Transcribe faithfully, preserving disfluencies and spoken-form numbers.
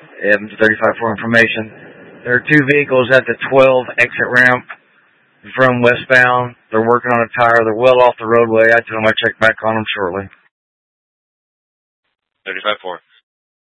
Um, thirty-five four information. There are two vehicles at the twelve exit ramp from westbound. They're working on a tire. They're well off the roadway. I told them I'd check back on them shortly. thirty-five four.